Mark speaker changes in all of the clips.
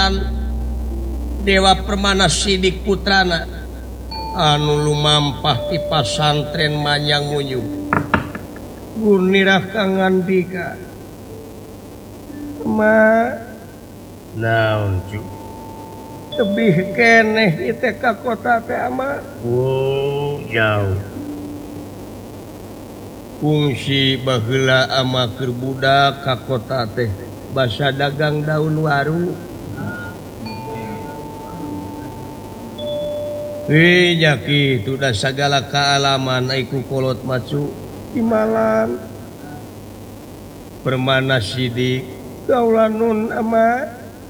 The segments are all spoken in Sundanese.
Speaker 1: Sultan Dewa Permana Sidik Putrana anu lumampah di pasantren Manyang Munyuk Gunirah Kang Andika naon cu tebih keneh ieu teh ka kota teh ama jauh fungsi baheula ama keur budak ka kota teh basa dagang daun waru nya kitu da sagala kaalaman ai ku kolot macu di malam Permana Sidik kaulanun ama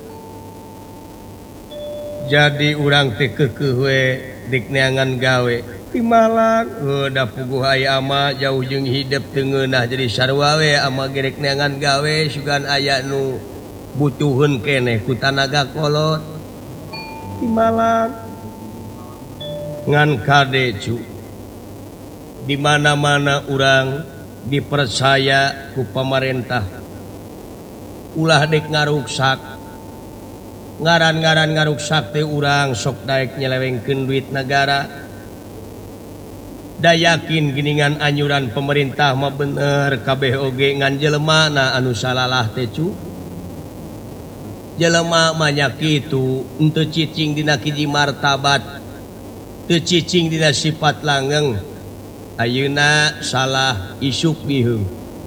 Speaker 1: jadi urang teh keukeuh we dik neangan gawe timalan da puguh aya ama jauh jeung hidup teu ngeunah jadi sarua we ama gerek neangan gawe sugan aya nu butuheun keneh ku tanaga kolot timalan ngan kade cu di mana-mana urang dipercaya ku pamarentah ulah dek ngaruksak ngaran-ngaran ngaruksak teh urang sok daek nyelewengkeun duit negara da yakin geningan anyuran pemerintah mah bener kabeh oge ngan jelemana anu salalah teh cu jelema mah nya kitu henteu cicing dina hiji martabat teu cicing dina sifat langgeng ayeuna salah isuk biheung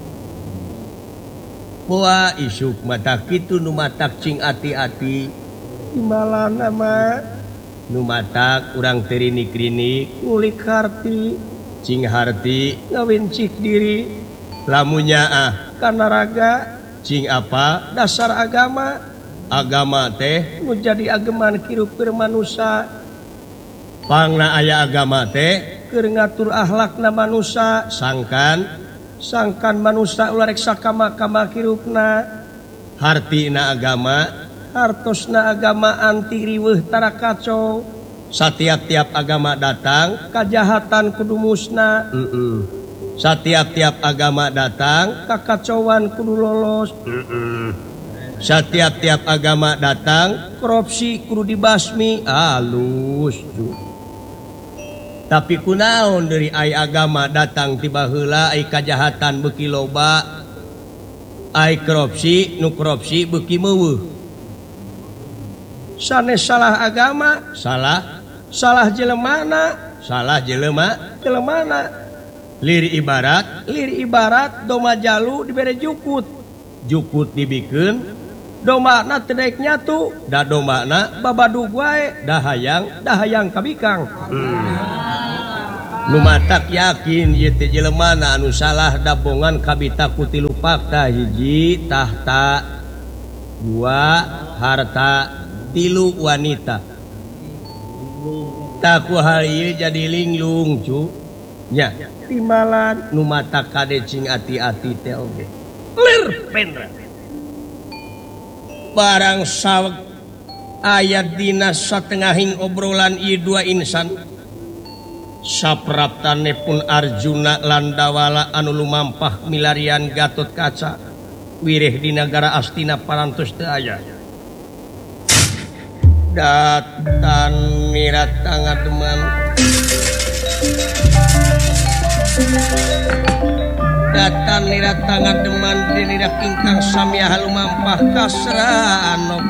Speaker 1: poa isuk mata kitu nu matak cing ati-ati imbalan ama nu matak urang terinik-rinik ngulik harti cing harti ngawincik diri lamunya kana raga cing apa dasar agama teh nu jadi ageman kirup keur manusia pangna aya agama teh keur ngatur akhlakna manusia sangkan manusia ulah rek sakama-kama kirupna hartina agama hartosna agama anti riweuh tara kacau satiap-tiap agama datang kajahatan kudu musnah satiap-tiap agama datang kakacauan kudu lolos satiap-tiap agama datang korupsi kudu dibasmi halus tapi kunaon dari ai agama datang tiba heula ai kajahatan beuki loba ai korupsi nu korupsi beuki meuweuh sanes salah agama salah jelemana lir ibarat doma jalu dibere jukut dibikeun domana teu daek nyatu da domana babadug wae dahayang kabikang nu matak yakin ieu teh jelemana anu salah dabongan kabita ku tilu fakta hiji tahta dua harta tilu wanita tak ku hal ieu jadi linglung cu nya timalan nu matak kade cing ati-ati teh oge lir pendra barang saweg ayat dina satengahing obrolan ieu dua insan sapraptane pun Arjuna Landawala anu lumampah milarian Gatot Kaca wirih di negara Astina parantos teu aya datan miratang ngademan datan miratang ngademan dinirak ingkang samya lumampah kasranok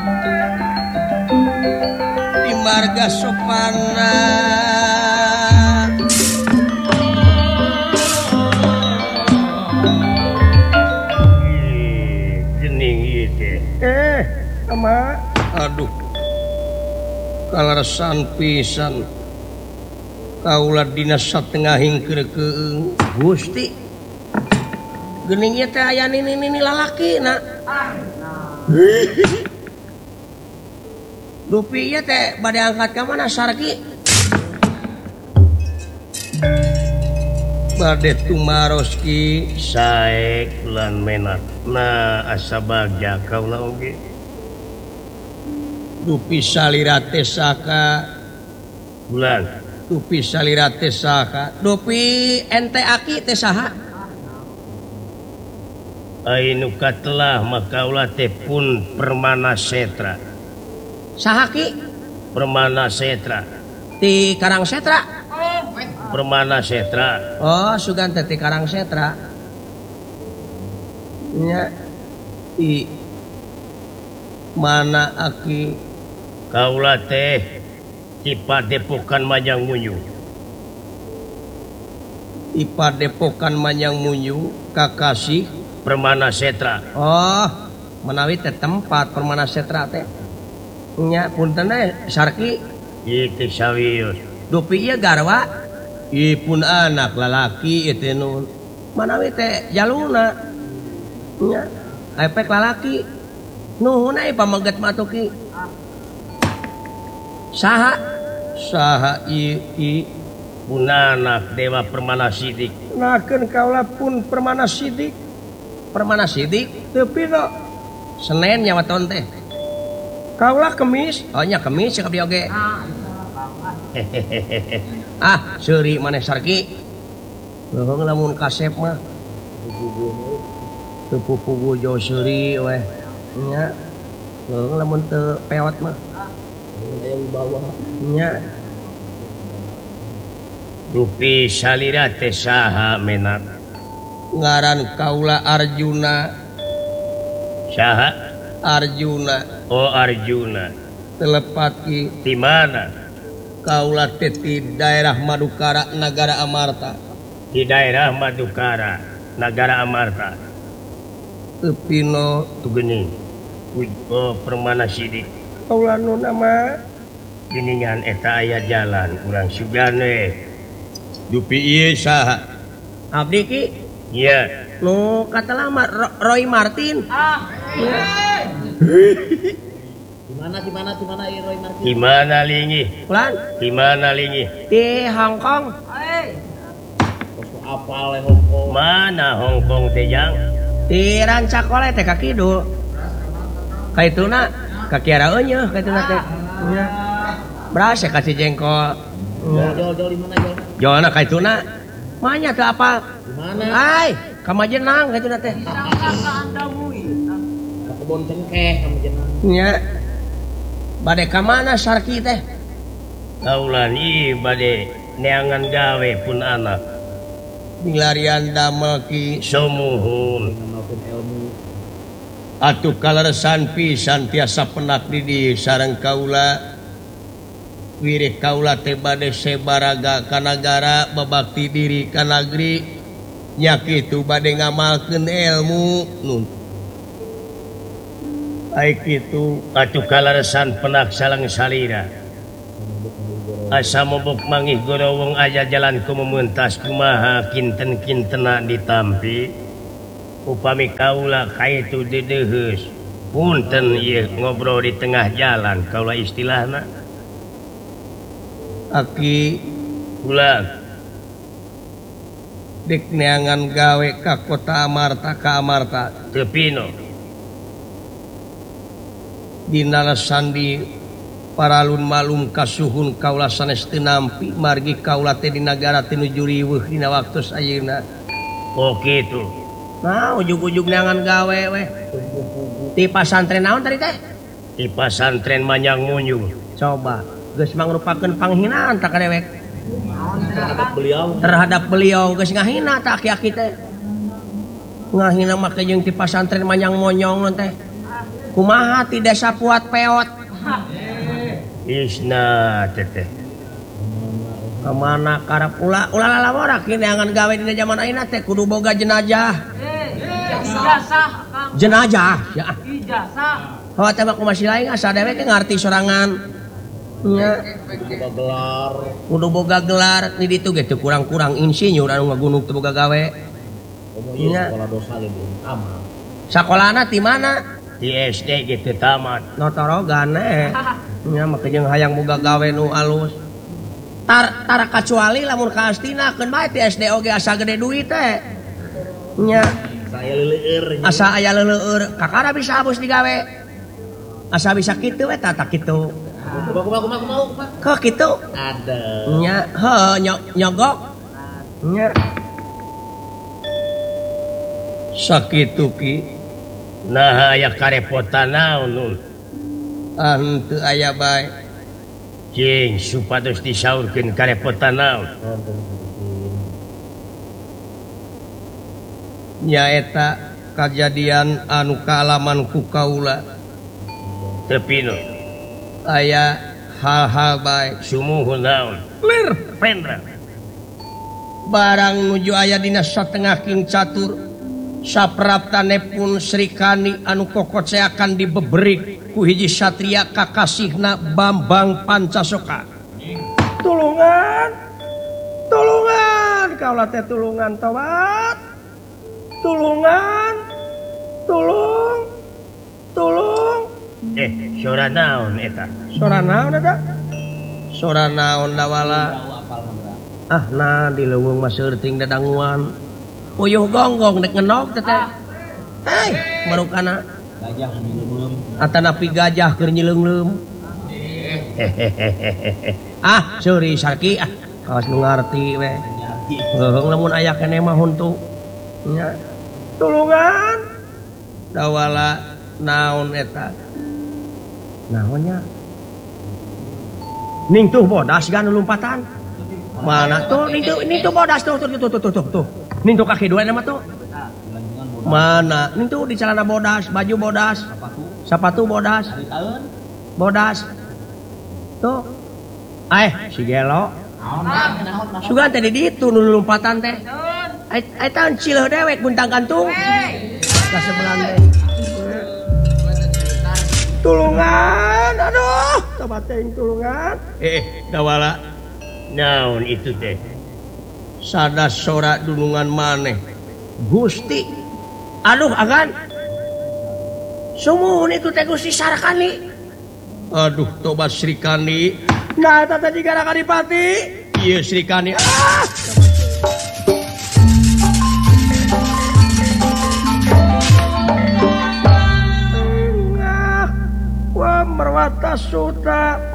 Speaker 1: di marga sopana jening ieu ama aduh kalarasan pisan kaula dina satengahing keureukeung Gusti geuning ieu teh aya nini lalakina dupi ieu teh bade angkat ka mana sarki bade tumaroski saek lan menak na asa bagja kaula oge dupi salirate saka bulan dupi salirate saka dupi ente aki teh saha ainu katelah maka ulah teh pun Permana Setra
Speaker 2: Sahaki
Speaker 1: Permana Setra
Speaker 2: di Karang Setra.
Speaker 1: Permana Setra.
Speaker 2: Oh, sugan teh ti Karang Setra. Nya di mana aki
Speaker 1: Kaula teh di Padepokan Manyang Munyu.
Speaker 2: di Padepokan Manyang Munyu Kakasih
Speaker 1: Permana Setra.
Speaker 2: oh menawi teh tempat Permana Setra teh nya punten Sarki
Speaker 1: Itu sawius.
Speaker 2: dupi ieu garwa
Speaker 1: Ipun anak lalaki itu nun.
Speaker 2: manawi teh jaluna nya efek lalaki nuhun ai pameget matuki saha
Speaker 1: Pun anak Dewa Permana Sidik.
Speaker 2: nakeun kaula pun Permana Sidik teu pira Senen nya waton teh kaula Kemis oh nya Kemis cek abdi oge seuri maneh Sarki leuweung lamun kasep mah teu pupugu jo seuri weh nya leuweung lamun teu peot mah nya
Speaker 1: Rupi salira teh saha menat.
Speaker 2: ngaran kaula Arjuna
Speaker 1: Saha? Oh Arjuna.
Speaker 2: telepat ki
Speaker 1: Di mana?
Speaker 2: kaula teh ti daerah Madukara Nagara Amarta
Speaker 1: Di daerah Madukara, Negara Amarta.
Speaker 2: teu pino
Speaker 1: Tugeni. Oh Permana Sidik.
Speaker 2: kaula nu nama
Speaker 1: Geningan eta aya jalan urang sugane.
Speaker 2: dupi ieu saha abdi ki
Speaker 1: Iya.
Speaker 2: nu kata lama Roy Martin
Speaker 1: Di mana lingi?
Speaker 2: Ulan
Speaker 1: Di mana lingi?
Speaker 2: di Hong Kong
Speaker 1: Mana Hongkong teh jang?
Speaker 2: di Rancakole teh ka kidul kaituna ka kiara eunyeuh kaituna teh nya berasa kasih jengkol
Speaker 3: Jol di mana Jol?
Speaker 2: jolna kaituna manya teu apal
Speaker 3: Di mana?
Speaker 2: ai ka Majenang kaituna teh
Speaker 3: Ke kebun cengkeh kamu jenang.
Speaker 2: nya bade ka mana Sarki teh
Speaker 1: Kaulan ieu bade neangan gawe pun anak.
Speaker 2: milarian damel ki
Speaker 1: Somuhun.
Speaker 3: Ngamalkeun ilmu.
Speaker 2: atuh kaleresan pisan tiasa penak di sareng kaula wirih kaula teh bade sebaraga ka nagara babakti diri ka nagri nya kitu bade ngamalkeun ilmu nun ai kitu
Speaker 1: Atuh kalaresan penak salang salira. Asa mobok mangih gorowong aya jalan kumeuntas kumaha kinten-kintena ditampi. Upami kaula kaitu dedeheus. Punten ieu ngobrol di tengah jalan kaula istilahna.
Speaker 2: aki
Speaker 1: Ulang.
Speaker 2: dek neangan gawe ka kota Amarta ka Amarta
Speaker 1: Teu pino.
Speaker 2: dina sandi paralun malum kasuhun kaula sanes teu nampi margi kaula teh di nagara teh nuju riweuh dina waktu ayeuna
Speaker 1: Oh gitu.
Speaker 2: nah ujug-ujug neangan gawe weh di pasantren naon tadi teh
Speaker 1: Di pasantren Manyang Munyu.
Speaker 2: coba geus mangrupakeun panghinaan tak kadewek
Speaker 3: Beliau
Speaker 2: terhadap beliau geus ngahina tak aki-aki teh ngahina make jeung ti pasantren Manyang Monyong teh kumaha ti desa Puat Peot
Speaker 1: Isna teteh.
Speaker 2: kemana karep ulah lamora kini neangan gawe dina zaman ayeuna teh kudu boga jenazah jenazah ya oh teh mah kumaha lain asa dewe ke ngarti sorangan nya
Speaker 3: boga gelar.
Speaker 2: kudu boga gelar di ditu ge teu kurang-kurang insinyur anu ngagunung teu boga gawe
Speaker 3: Iya, sekolah dosa ge belum tamat.
Speaker 2: sakolana ti mana
Speaker 1: Di SD gitu tamat.
Speaker 2: notorogan nya make jeung hayang boga gawe nu alus tar kecuali lamun ka Astina keun bae ti SD oge asa gede duit teh nya
Speaker 3: Saya leleur.
Speaker 2: asa aya leuleur kakara bisa abus digawe asa bisa kitu we tata kitu
Speaker 3: Kumaha.
Speaker 2: kok kitu
Speaker 3: Ada.
Speaker 2: nya nyogok nya sakitu ki
Speaker 1: Nah aya karepotan naon nun. Teu aya bae. Cing supados disaurkeun karepotan naon. Nyaeta kejadian anu kaalaman ku kaula. Teu pinu. Aya hal-hal bae sumuhun naon. Lir pendra. Barang nuju aya dina satengahking catur sapraptane pun Srikani anu kokot akan dibeberik ku hiji satria kakasihna Bambang Pancasoka. Tulungan kaula teh tulungan tawat. Tulungan tulung sora naon eta? Sora naon eta? Sora naon dawala? Nah di leuweung mah seueuting dadanguan. Puyuh gonggong dek ngenok teteh. Marukana
Speaker 3: Gajah nyileumeum.
Speaker 1: atanapi gajah keur nyileungleum. Seuri sarki kaos nu ngarti we. Heuh lamun aya keneh mah huntu. Nya. Tulungan. Dawala naon eta? Naonnya? Ning tuh bodas gan lompatan. Mana tuh ning tuh bodas tuh. Ning tuh kaki dua nama tuh. Mana? Ning tuh di celana bodas, baju bodas, sepatu bodas. Bodas. Tuh. Si gelo. Sugan teh di ditu nu lompatan teh. Ai taun cileuh dewek buntang kantung. Ka sebelah teh. Tulungan, aduh, coba teh tulungan. Dawala. Naon itu teh? Sada sora dulungan maneh. Gusti. Aduh, agan. Sumuhun itu teh Gusti Sarkani. Aduh, tobat Srikani. Nah, eta teh gara Kadipati. Ieu Srikani. Wah, merwata suta.